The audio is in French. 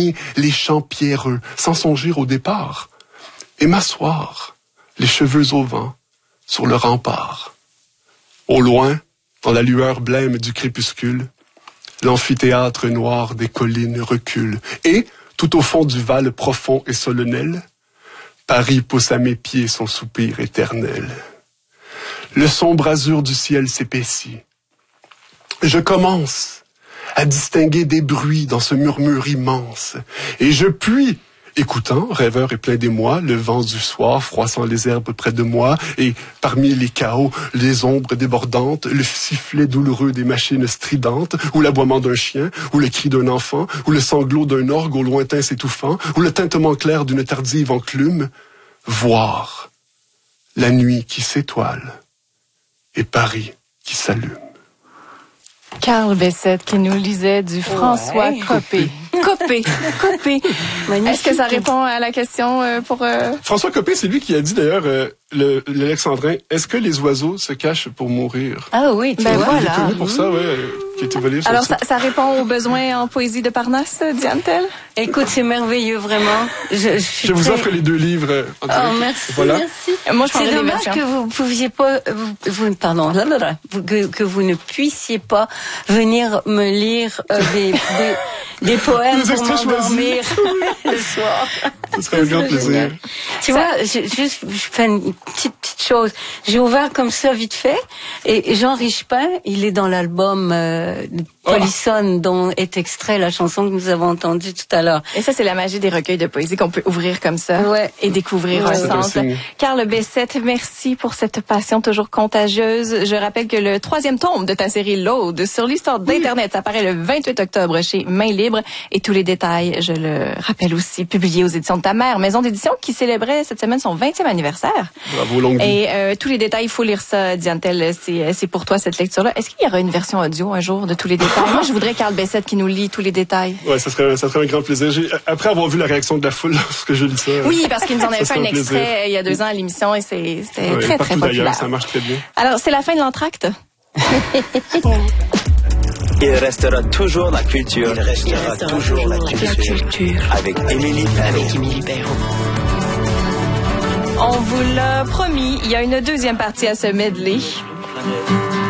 aimer les champs pierreux, sans songer au départ, et m'asseoir, les cheveux au vent, sur le rempart. Au loin, dans la lueur blême du crépuscule, l'amphithéâtre noir des collines recule, et, tout au fond du val profond et solennel, Paris pousse à mes pieds son soupir éternel. Le sombre azur du ciel s'épaissit. Je commence à distinguer des bruits dans ce murmure immense, et je puis, écoutant, rêveur et plein d'émoi, le vent du soir froissant les herbes près de moi, et parmi les chaos, les ombres débordantes, le sifflet douloureux des machines stridentes, ou l'aboiement d'un chien, ou le cri d'un enfant, ou le sanglot d'un orgue au lointain s'étouffant, ou le tintement clair d'une tardive enclume, voir la nuit qui s'étoile et Paris qui s'allume. Carl Bessette qui nous lisait du François Copé. Copé. Est-ce que ça répond à la question pour... François Copé, c'est lui qui a dit d'ailleurs, l'Alexandrin, est-ce que les oiseaux se cachent pour mourir? Ah oui, ben voilà. Il est connu pour ça, ouais, qui a été volé. Alors ça répond aux besoins en poésie de Parnasse, Diane Tell? Écoute, c'est merveilleux, vraiment. Je vous offre les 2 livres. En direct. Oh, merci, voilà. merci. Moi, je c'est dommage que vous pouviez pas, que vous ne puissiez pas venir me lire des poèmes pour m'endormir le soir. Ce serait un grand plaisir. Tu vois, je fais une petite chose. J'ai ouvert comme ça vite fait, et Jean Richepin, il est dans l'album Polissonne, dont est extrait la chanson que nous avons entendue tout à l'heure. Et ça, c'est la magie des recueils de poésie qu'on peut ouvrir comme ça et découvrir un sens. Carl Bessette, merci pour cette passion toujours contagieuse. Je rappelle que le 3e tome de ta série L'Aude sur l'histoire d'Internet, ça paraît le 28 octobre chez Main Libre. Et tous les détails, je le rappelle aussi, publiés aux éditions de ta mère, maison d'édition qui célébrait cette semaine son 20e anniversaire. Bravo, longue vie. Et tous les détails, il faut lire ça, Diane Tell, c'est pour toi cette lecture-là. Est-ce qu'il y aura une version audio un jour de tous les détails? Moi, je voudrais Carl Bessette qui nous lit tous les détails. Ouais, ça serait un grand plaisir. Après avoir vu la réaction de la foule lorsque je lis ça. Oui, parce qu'ils nous en avaient fait un extrait il y a 2 ans à l'émission et c'était très, très populaire. Ça marche très bien. Alors, c'est la fin de l'entracte. Il restera toujours la culture. Il restera toujours la culture. Avec Émilie Perrault. On vous l'a promis, il y a une 2e partie à ce medley.